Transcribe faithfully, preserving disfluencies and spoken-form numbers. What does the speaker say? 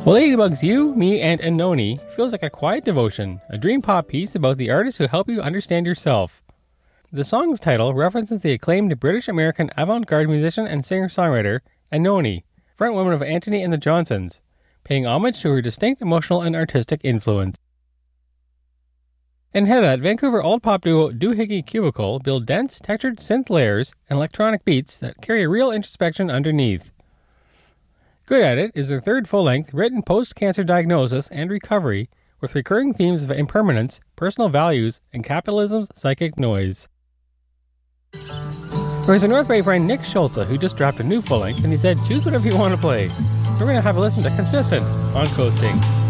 Well, Ladybug's You, Me, and Anoni feels like a quiet devotion, a dream pop piece about the artists who help you understand yourself. The song's title references the acclaimed British-American avant-garde musician and singer-songwriter Anoni, frontwoman of Antony and the Johnsons, paying homage to her distinct emotional and artistic influence. And ahead of that, Vancouver alt-pop duo Doohickey Cubicle build dense, textured synth layers and electronic beats that carry a real introspection underneath. Good at It is their third full-length, written post-cancer diagnosis and recovery, with recurring themes of impermanence, personal values, and capitalism's psychic noise. Whereas a North Bay friend Nick Schulze, who just dropped a new full-length, and he said, choose whatever you want to play. So we're going to have a listen to Consistent on Coasting.